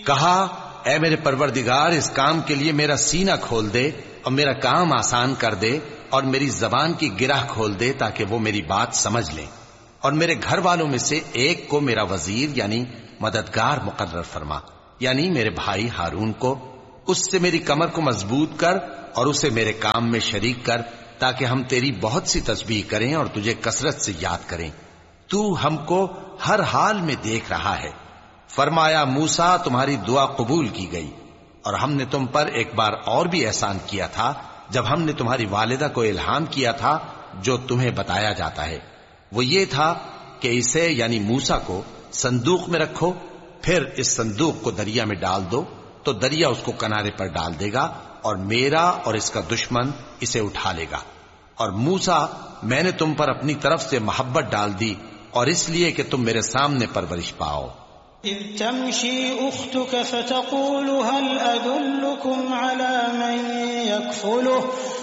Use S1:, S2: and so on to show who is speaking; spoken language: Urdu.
S1: کہا اے میرے پروردگار، اس کام کے لیے میرا سینہ کھول دے اور میرا کام آسان کر دے اور میری زبان کی گرہ کھول دے تاکہ وہ میری بات سمجھ لیں، اور میرے گھر والوں میں سے ایک کو میرا وزیر یعنی مددگار مقرر فرما، یعنی میرے بھائی ہارون کو، اس سے میری کمر کو مضبوط کر اور اسے میرے کام میں شریک کر تاکہ ہم تیری بہت سی تسبیح کریں اور تجھے کثرت سے یاد کریں، تو ہم کو ہر حال میں دیکھ رہا ہے۔ فرمایا موسیٰ تمہاری دعا قبول کی گئی، اور ہم نے تم پر ایک بار اور بھی احسان کیا تھا جب ہم نے تمہاری والدہ کو الہام کیا تھا جو تمہیں بتایا جاتا ہے، وہ یہ تھا کہ اسے یعنی موسیٰ کو صندوق میں رکھو، پھر اس صندوق کو دریا میں ڈال دو تو دریا اس کو کنارے پر ڈال دے گا اور میرا اور اس کا دشمن اسے اٹھا لے گا۔ اور موسیٰ میں نے تم پر اپنی طرف سے محبت ڈال دی اور اس لیے کہ تم میرے سامنے پرورش پاؤ۔
S2: إذ تمشي أختك فتقول هل أدلكم على من يكفله